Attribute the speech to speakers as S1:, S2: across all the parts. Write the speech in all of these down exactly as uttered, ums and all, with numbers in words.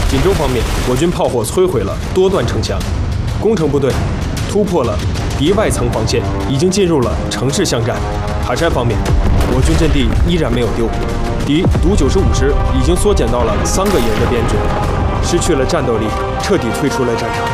S1: 锦州方面，我军炮火摧毁了多段城墙，攻城部队突破了敌外层防线，已经进入了城市巷战。塔山方面，我军阵地依然没有丢，敌独九十五师已经缩减到了三个营的编制，失去了战斗力，彻底退出了战场。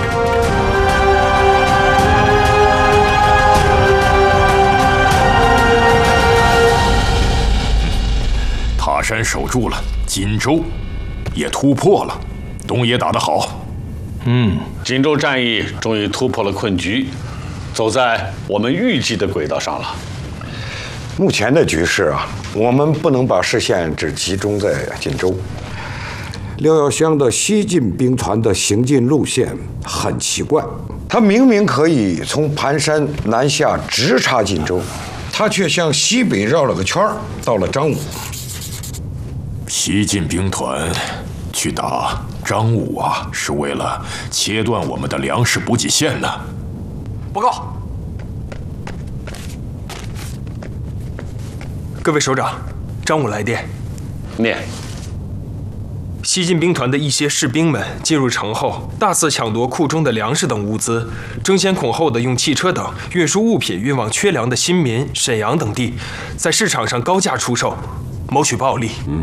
S2: 塔山守住了，锦州也突破了，东野打得好。
S3: 嗯，
S4: 锦州战役终于突破了困局，走在我们预计的轨道上了。
S5: 目前的局势啊，我们不能把视线只集中在锦州。廖耀湘的西进兵团的行进路线很奇怪，他明明可以从盘山南下直插锦州，他却向西北绕了个圈儿，到了张武。
S2: 西进兵团去打张武啊，是为了切断我们的粮食补给线呢。
S1: 报告，各位首长，张武来电。
S4: 念。
S1: 西进兵团的一些士兵们进入城后，大肆抢夺库中的粮食等物资，争先恐后的用汽车等运输物品运往缺粮的新民、沈阳等地，在市场上高价出售，谋取暴利。
S3: 嗯，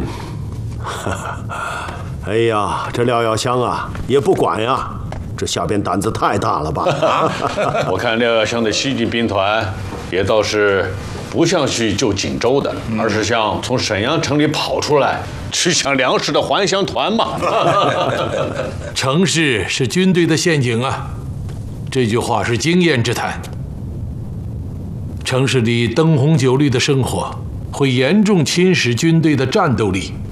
S3: 哎呀，这廖耀湘啊，也不管呀，这下边胆子太大了吧？
S4: 我看廖耀湘的西进兵团也倒是不像去救锦州的，嗯、而是像从沈阳城里跑出来去抢粮食的还乡团嘛。
S6: 城市是军队的陷阱啊，这句话是经验之谈。城市里灯红酒绿的生活会严重侵蚀军队的战斗力。